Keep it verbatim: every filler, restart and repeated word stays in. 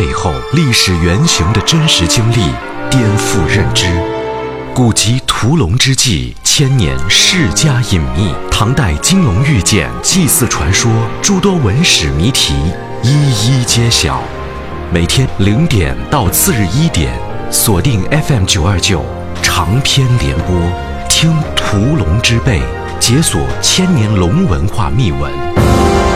背后历史原型的真实经历，颠覆认知。古籍屠龙之际，千年世家隐秘，唐代金龙玉剑祭祀传说，诸多文史谜题一一揭晓。每天零点到次日一点，锁定 F M 九二九长篇联播，听屠龙之辈，解锁千年龙文化秘闻。